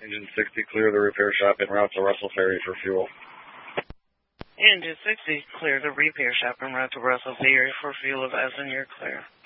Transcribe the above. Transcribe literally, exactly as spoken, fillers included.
Engine sixty, clear the repair shop en route to Russell Ferry for fuel. Engine sixty, clear the repair shop en route to Russell Ferry for fuel. Advise, and you're clear.